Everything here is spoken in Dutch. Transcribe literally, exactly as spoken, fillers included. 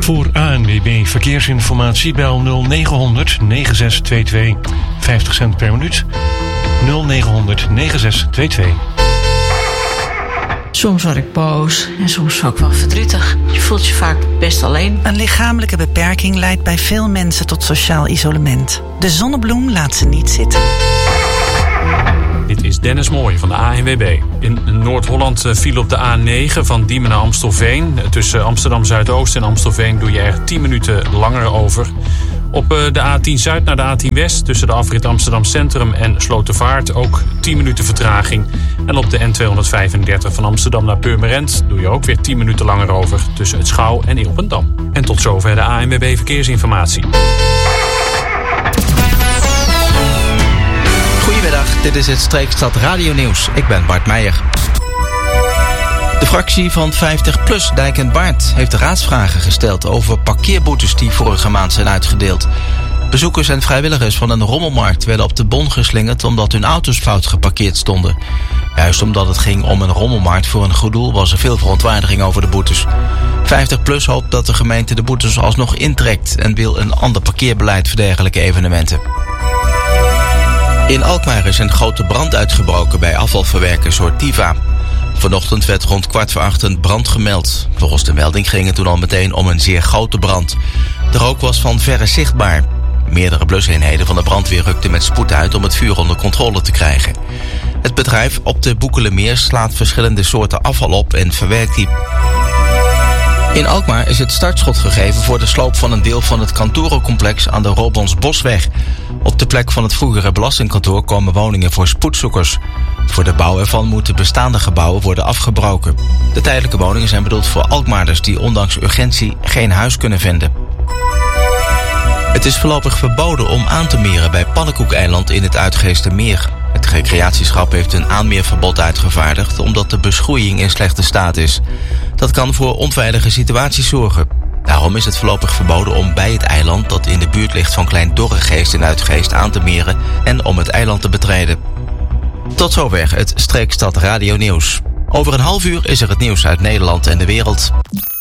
Voor A N W B Verkeersinformatie bel nul negenhonderd negenenzestig tweeëntwintig, vijftig cent per minuut. nul negenhonderd negenenzestig tweeëntwintig. Soms word ik boos en soms ook wel verdrietig. Je voelt je vaak best alleen. Een lichamelijke beperking leidt bij veel mensen tot sociaal isolement. De zonnebloem laat ze niet zitten. Dit is Dennis Mooij van de A N W B. In Noord-Holland viel op de A negen van Diemen naar Amstelveen. Tussen Amsterdam Zuidoost en Amstelveen doe je er tien minuten langer over. Op de A tien Zuid naar de A tien West tussen de afrit Amsterdam Centrum en Slotervaart ook tien minuten vertraging. En op de N tweehonderdvijfendertig van Amsterdam naar Purmerend doe je ook weer tien minuten langer over tussen het Schouw en Ilpendam. En tot zover de A N W B Verkeersinformatie. Goedemiddag, dit is het Streekstad Radio Nieuws. Ik ben Bart Meijer. De fractie van vijftig plus Dijk en Baart heeft raadsvragen gesteld over parkeerboetes die vorige maand zijn uitgedeeld. Bezoekers en vrijwilligers van een rommelmarkt werden op de bon geslingerd omdat hun auto's fout geparkeerd stonden. Juist omdat het ging om een rommelmarkt voor een goed doel was er veel verontwaardiging over de boetes. vijftig plus hoopt dat de gemeente de boetes alsnog intrekt en wil een ander parkeerbeleid voor dergelijke evenementen. In Alkmaar is een grote brand uitgebroken bij afvalverwerker Sortiva. Vanochtend werd rond kwart voor acht een brand gemeld. Volgens de melding ging het toen al meteen om een zeer grote brand. De rook was van verre zichtbaar. Meerdere bluseenheden van de brandweer rukten met spoed uit om het vuur onder controle te krijgen. Het bedrijf op de Boekelemeer slaat verschillende soorten afval op en verwerkt die. In Alkmaar is het startschot gegeven voor de sloop van een deel van het kantorencomplex aan de Robonsbosweg. Op de plek van het vroegere belastingkantoor komen woningen voor spoedzoekers. Voor de bouw ervan moeten bestaande gebouwen worden afgebroken. De tijdelijke woningen zijn bedoeld voor Alkmaarders die ondanks urgentie geen huis kunnen vinden. Het is voorlopig verboden om aan te meren bij Pannenkoekeiland in het Uitgeestermeer. Het recreatieschap heeft een aanmeerverbod uitgevaardigd omdat de beschroeiing in slechte staat is. Dat kan voor onveilige situaties zorgen. Daarom is het voorlopig verboden om bij het eiland dat in de buurt ligt van Klein Dorregeest en Uitgeest aan te meren en om het eiland te betreden. Tot zover het Streekstad Radio Nieuws. Over een half uur is er het nieuws uit Nederland en de wereld.